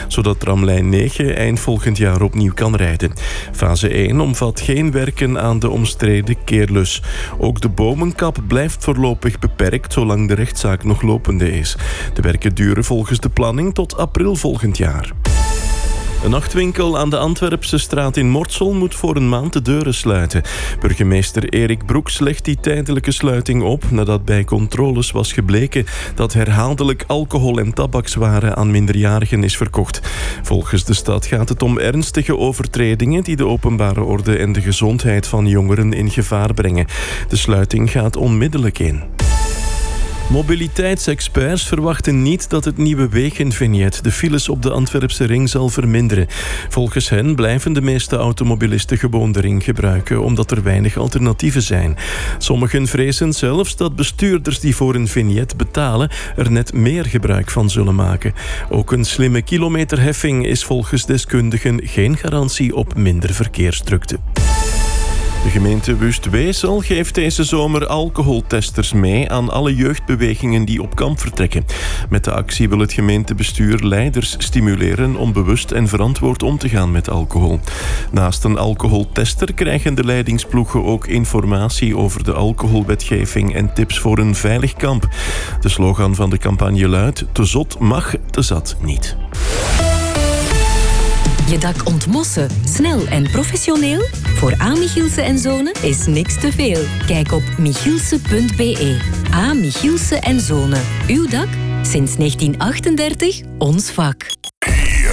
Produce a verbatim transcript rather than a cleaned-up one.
zodat tramlijn negen eind volgend jaar opnieuw kan rijden. Fase één omvat geen werken aan de omstreden keerlus. Ook de bomenkap blijft voorlopig beperkt zolang de rechtszaak nog lopende is. De werken duren volgens de planning tot april volgend jaar. Een nachtwinkel aan de Antwerpse straat in Mortsel moet voor een maand de deuren sluiten. Burgemeester Erik Broeks legt die tijdelijke sluiting op nadat bij controles was gebleken dat herhaaldelijk alcohol en tabakswaren aan minderjarigen is verkocht. Volgens de stad gaat het om ernstige overtredingen die de openbare orde en de gezondheid van jongeren in gevaar brengen. De sluiting gaat onmiddellijk in. Mobiliteitsexperts verwachten niet dat het nieuwe wegenvignet de files op de Antwerpse ring zal verminderen. Volgens hen blijven de meeste automobilisten gewoon de ring gebruiken omdat er weinig alternatieven zijn. Sommigen vrezen zelfs dat bestuurders die voor een vignet betalen er net meer gebruik van zullen maken. Ook een slimme kilometerheffing is volgens deskundigen geen garantie op minder verkeersdrukte. De gemeente Wust-Wezel geeft deze zomer alcoholtesters mee aan alle jeugdbewegingen die op kamp vertrekken. Met de actie wil het gemeentebestuur leiders stimuleren om bewust en verantwoord om te gaan met alcohol. Naast een alcoholtester krijgen de leidingsploegen ook informatie over de alcoholwetgeving en tips voor een veilig kamp. De slogan van de campagne luidt: te zot mag, te zat niet. Je dak ontmossen, snel en professioneel? Voor A. Michielsen en Zonen is niks te veel. Kijk op michielsen punt b e. A. Michielsen en Zonen. Uw dak? Sinds negentien achtendertig ons vak.